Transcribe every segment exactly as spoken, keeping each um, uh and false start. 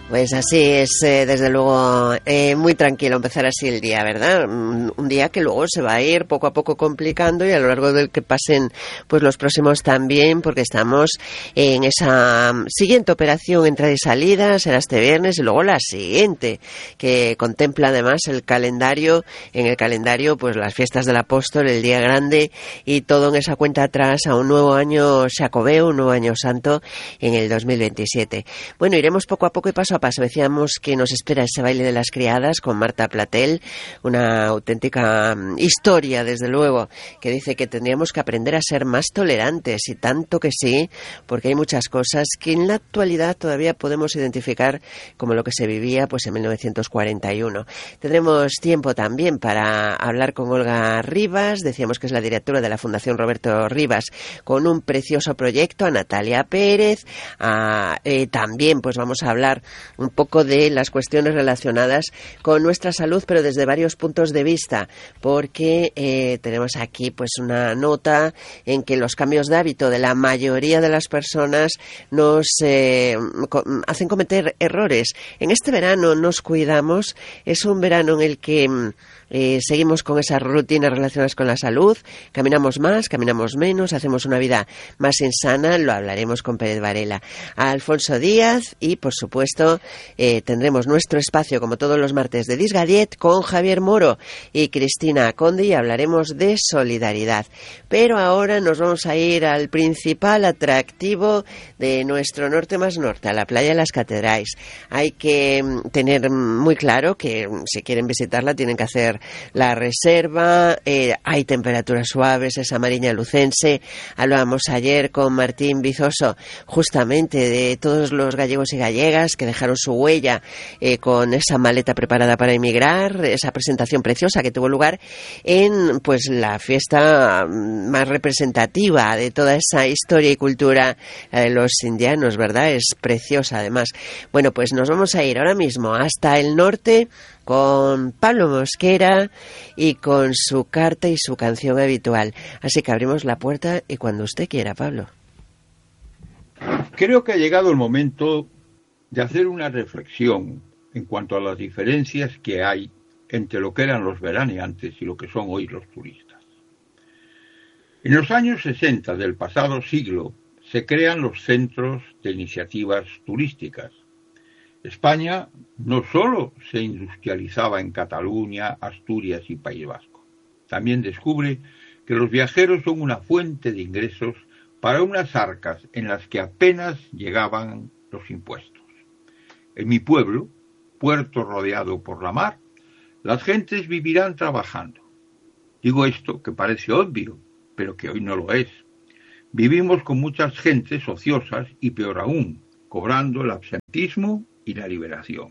Pues así es, eh, desde luego, eh, muy tranquilo empezar así el día, ¿verdad? Un, un día que luego se va a ir poco a poco complicando y a lo largo del que pasen pues los próximos también, porque estamos en esa siguiente operación, entrada y salida, será este viernes, y luego la siguiente, que contempla además el calendario, en el calendario pues las fiestas del Apóstol, el día grande y todo en esa cuenta atrás a un nuevo año jacobeo, un nuevo año santo en el dos mil veintisiete. Bueno, iremos poco a poco y paso a paso. Decíamos que nos espera ese baile de las criadas con Marta Platel, una auténtica historia, desde luego, que dice que tendríamos que aprender a ser más tolerantes, y tanto que sí, porque hay muchas cosas que en la actualidad todavía podemos identificar como lo que se vivía pues en mil novecientos cuarenta y uno. Tendremos tiempo también para hablar con Olga Rivas, decíamos que es la directora de la Fundación Roberto Rivas, con un precioso proyecto, a Natalia Pérez, a, eh, también pues vamos a hablar un poco de las cuestiones relacionadas con nuestra salud, pero desde varios puntos de vista, porque eh, tenemos aquí pues una nota en que los cambios de hábito de la mayoría de las personas nos eh, co- hacen cometer errores. En este verano nos cuidamos, es un verano en el que Eh, seguimos con esas rutinas relacionadas con la salud, caminamos más, caminamos menos, hacemos una vida más insana, lo hablaremos con Pérez Varela, a Alfonso Díaz y, por supuesto, eh, tendremos nuestro espacio, como todos los martes, de Disgadiet con Javier Moro y Cristina Conde, y hablaremos de solidaridad. Pero ahora nos vamos a ir al principal atractivo de nuestro norte más norte, a la playa de las Catedrales. Hay que tener muy claro que si quieren visitarla tienen que hacer la reserva, eh, hay temperaturas suaves, esa mariña lucense. Hablábamos ayer con Martín Bizoso justamente de todos los gallegos y gallegas que dejaron su huella eh, con esa maleta preparada para emigrar, esa presentación preciosa que tuvo lugar en pues la fiesta más representativa de toda esa historia y cultura de los indianos, ¿verdad? Es preciosa además. Bueno, pues nos vamos a ir ahora mismo hasta el norte con Pablo Mosquera y con su carta y su canción habitual. Así que abrimos la puerta y cuando usted quiera, Pablo. Creo que ha llegado el momento de hacer una reflexión en cuanto a las diferencias que hay entre lo que eran los veraneantes y lo que son hoy los turistas. En los años sesenta del pasado siglo se crean los centros de iniciativas turísticas. España no solo se industrializaba en Cataluña, Asturias y País Vasco, también descubre que los viajeros son una fuente de ingresos para unas arcas en las que apenas llegaban los impuestos. En mi pueblo, puerto rodeado por la mar, las gentes vivirán trabajando. Digo esto que parece obvio, pero que hoy no lo es. Vivimos con muchas gentes ociosas y, peor aún, cobrando el absentismo y la liberación.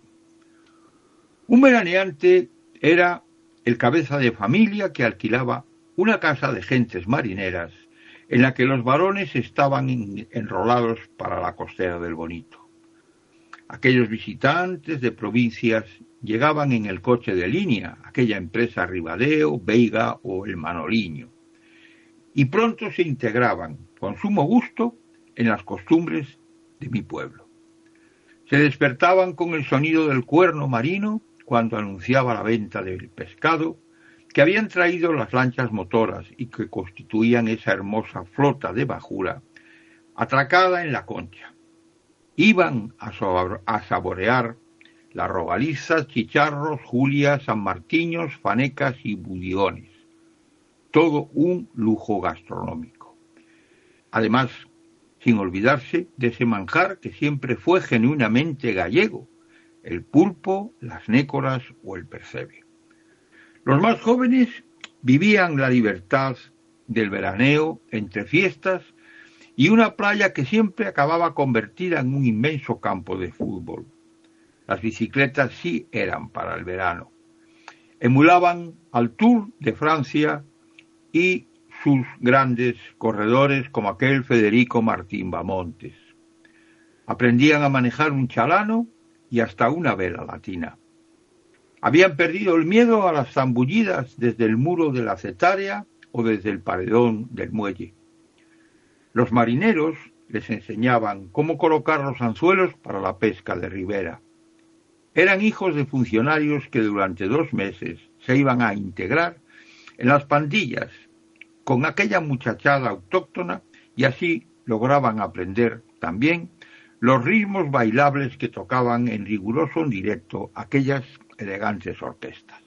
Un veraneante era el cabeza de familia que alquilaba una casa de gentes marineras en la que los varones estaban enrolados para la costera del Bonito. Aquellos visitantes de provincias llegaban en el coche de línea, aquella empresa Ribadeo, Veiga o el Manoliño, y pronto se integraban con sumo gusto en las costumbres de mi pueblo. Se despertaban con el sonido del cuerno marino cuando anunciaba la venta del pescado que habían traído las lanchas motoras y que constituían esa hermosa flota de bajura atracada en la Concha. Iban a, so- a saborear las rogalizas, chicharros, julias, sanmartiños, fanecas y budiones. Todo un lujo gastronómico. Además, sin olvidarse de ese manjar que siempre fue genuinamente gallego, el pulpo, las nécoras o el percebe. Los más jóvenes vivían la libertad del veraneo entre fiestas y una playa que siempre acababa convertida en un inmenso campo de fútbol. Las bicicletas sí eran para el verano. Emulaban al Tour de Francia y sus grandes corredores como aquel Federico Martín Bamontes. Aprendían a manejar un chalano y hasta una vela latina. Habían perdido el miedo a las zambullidas desde el muro de la Cetarea o desde el paredón del muelle. Los marineros les enseñaban cómo colocar los anzuelos para la pesca de ribera. eran hijos de funcionarios que durante dos meses se iban a integrar en las pandillas con aquella muchachada autóctona y así lograban aprender también los ritmos bailables que tocaban en riguroso directo aquellas elegantes orquestas.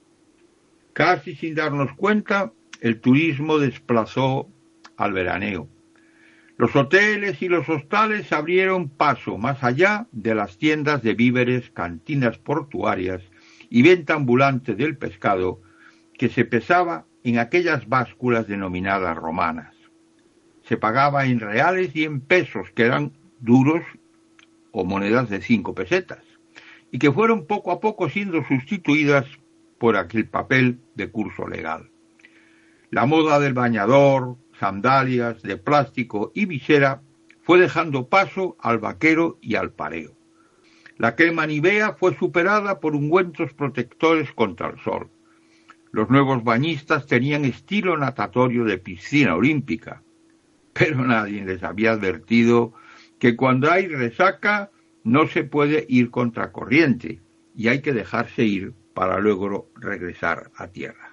Casi sin darnos cuenta, el turismo desplazó al veraneo. Los hoteles y los hostales abrieron paso más allá de las tiendas de víveres, cantinas portuarias y venta ambulante del pescado que se pesaba en aquellas básculas denominadas romanas. Se pagaba en reales y en pesos, que eran duros o monedas de cinco pesetas, y que fueron poco a poco siendo sustituidas por aquel papel de curso legal. La moda del bañador, sandalias de plástico y visera fue dejando paso al vaquero y al pareo. La crema Nivea fue superada por ungüentos protectores contra el sol. Los nuevos bañistas tenían estilo natatorio de piscina olímpica, pero nadie les había advertido que cuando hay resaca no se puede ir contracorriente y hay que dejarse ir para luego regresar a tierra.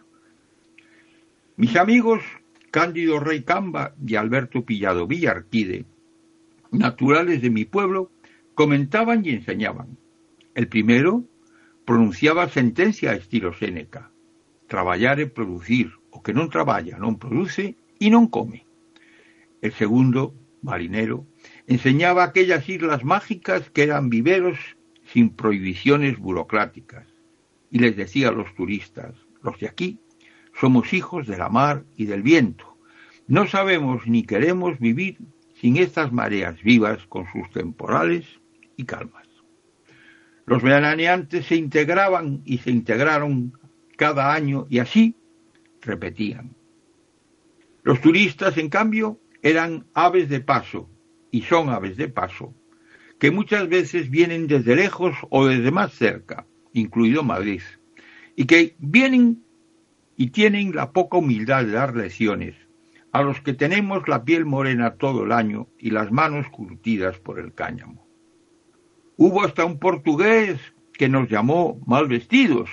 Mis amigos Cándido Rey Camba y Alberto Pillado Villarquide, naturales de mi pueblo, comentaban y enseñaban. El primero pronunciaba sentencia a estilo Séneca: traballar e producir, o que non traballa non produce e non come. El segundo, marinero, enseñaba aquellas islas mágicas que eran viveros sin prohibiciones burocráticas, y les decía a los turistas: los de aquí somos hijos de la mar y del viento. No sabemos ni queremos vivir sin estas mareas vivas con sus temporales y calmas. Los veraneantes se integraban y se integraron cada año y así repetían. Los turistas, en cambio, eran aves de paso, y son aves de paso, que muchas veces vienen desde lejos o desde más cerca, incluido Madrid, y que vienen y tienen la poca humildad de dar lecciones a los que tenemos la piel morena todo el año y las manos curtidas por el cáñamo. Hubo hasta un portugués que nos llamó mal vestidos,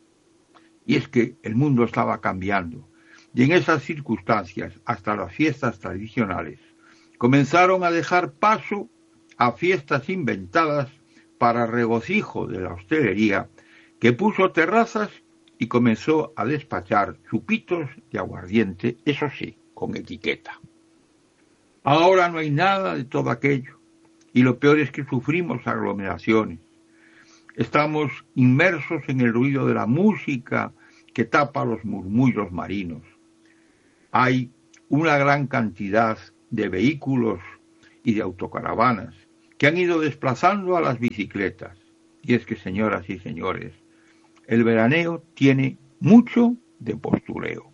y es que el mundo estaba cambiando, y en esas circunstancias, hasta las fiestas tradicionales comenzaron a dejar paso a fiestas inventadas para regocijo de la hostelería, que puso terrazas y comenzó a despachar chupitos de aguardiente, eso sí, con etiqueta. Ahora no hay nada de todo aquello, y lo peor es que sufrimos aglomeraciones. Estamos inmersos en el ruido de la música que tapa los murmullos marinos. Hay una gran cantidad de vehículos y de autocaravanas que han ido desplazando a las bicicletas. Y es que, señoras y señores, el veraneo tiene mucho de postureo.